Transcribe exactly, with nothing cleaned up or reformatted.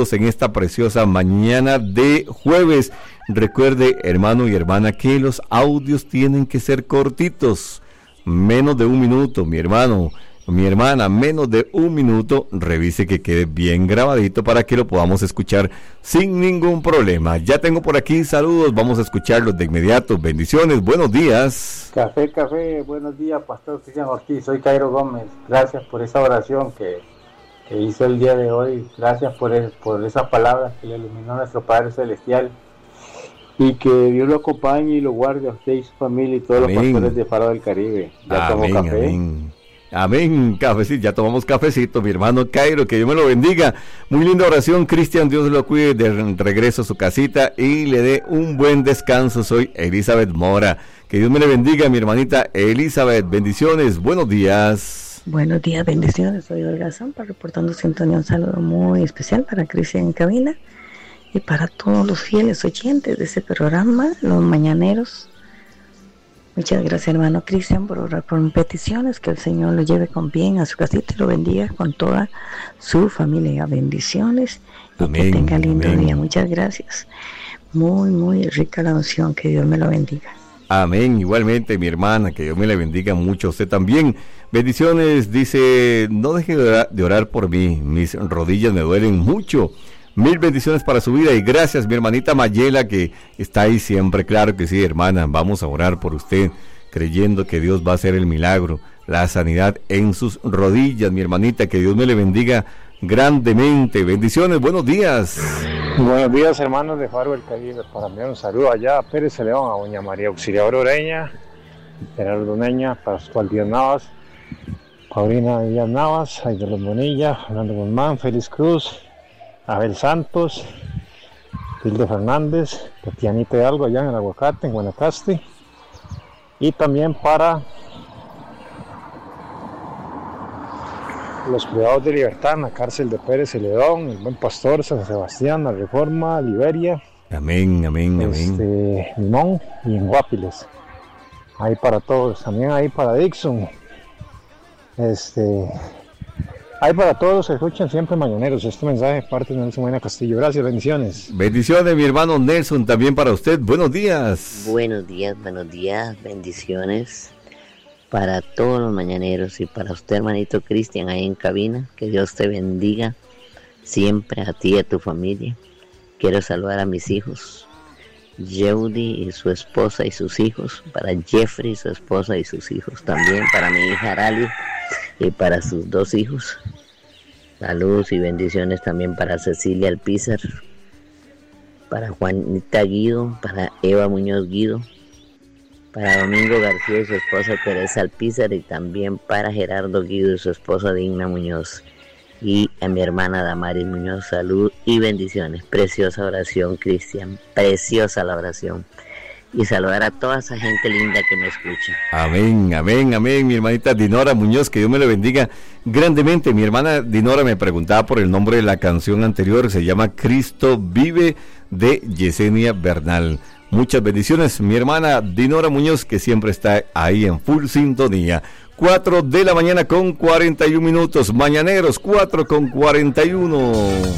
saludos en esta preciosa mañana de jueves. Recuerde, hermano y hermana, que los audios tienen que ser cortitos, menos de un minuto, mi hermano, mi hermana, menos de un minuto. Revise que quede bien grabadito para que lo podamos escuchar sin ningún problema. Ya tengo por aquí saludos, vamos a escucharlos de inmediato. Bendiciones, buenos días. Café, café, buenos días, Pastor Cristian Ortiz, soy Cairo Gómez. Gracias por esa oración que, que hizo el día de hoy. Gracias por, el, por esa palabra que le iluminó nuestro Padre Celestial. Y que Dios lo acompañe y lo guarde a usted y su familia y todos amén. Los pastores de Faro del Caribe. Ya amén, tomo café. Amén. Amén, cafecito, ya tomamos cafecito, mi hermano Cairo, que Dios me lo bendiga. Muy linda oración, Cristian, Dios lo cuide de regreso a su casita y le dé un buen descanso. Soy Elizabeth Mora, que Dios me le bendiga, mi hermanita Elizabeth, bendiciones, buenos días. Buenos días, bendiciones, soy Olga Zampa, reportando sintonía, un saludo muy especial para Cristian en cabina y para todos los fieles oyentes de este programa, los mañaneros. Muchas gracias, hermano Cristian, por orar por mis peticiones, que el Señor lo lleve con bien a su casita y lo bendiga con toda su familia. Bendiciones y amén, que tenga lindo amén. Día. Muchas gracias. Muy, muy rica la unción, que Dios me lo bendiga. Amén, igualmente mi hermana, que Dios me le bendiga mucho a usted también. Bendiciones, dice, no deje de orar, de orar por mí, mis rodillas me duelen mucho. Mil bendiciones para su vida y gracias, mi hermanita Mayela, que está ahí siempre. Claro que sí, hermana, vamos a orar por usted, creyendo que Dios va a hacer el milagro, la sanidad en sus rodillas, mi hermanita, que Dios me le bendiga grandemente. Bendiciones, buenos días. Buenos días, hermanos de Faro del Caribe, para enviar un saludo allá a Pérez de León, a doña María Auxiliadora Oreña, Gerardo Neña, Pascual Díaz Navas, Paulina Díaz Navas, Aidelo Bonilla, Fernando Guzmán, Félix Cruz, Abel Santos, Hilde Fernández, Tatianita Hidalgo allá en el Aguacate, en Guanacaste, y también para los privados de libertad en la cárcel de Pérez Celedón, el Buen Pastor, San Sebastián, La Reforma, Liberia, amén, amén, este, amén, Limón y en Guapiles. Ahí para todos, también ahí para Dixon, este... Hay para todos, se escuchan siempre mañaneros. Este mensaje es parte de Nelson Buena Castillo. Gracias, bendiciones. Bendiciones, mi hermano Nelson, también para usted. Buenos días. Buenos días, buenos días, bendiciones para todos los mañaneros y para usted, hermanito Cristian, ahí en cabina. Que Dios te bendiga siempre a ti y a tu familia. Quiero saludar a mis hijos, Yeudi y su esposa y sus hijos, para Jeffrey, su esposa y sus hijos, también para mi hija Arali y para sus dos hijos. Saludos y bendiciones también para Cecilia Alpizar, para Juanita Guido, para Eva Muñoz Guido, para Domingo García y su esposa Teresa Alpizar, y también para Gerardo Guido y su esposa Digna Muñoz, y a mi hermana Damaris Muñoz. Salud y bendiciones. Preciosa oración, Cristian, preciosa la oración. Y saludar a toda esa gente linda que me escucha. Amén, amén, amén, mi hermanita Dinora Muñoz, que Dios me le bendiga grandemente. Mi hermana Dinora me preguntaba por el nombre de la canción anterior, se llama Cristo Vive, de Yesenia Bernal. Muchas bendiciones, mi hermana Dinora Muñoz, que siempre está ahí en full sintonía. Cuatro de la mañana con cuarenta y un minutos, mañaneros, cuatro con cuarenta y uno.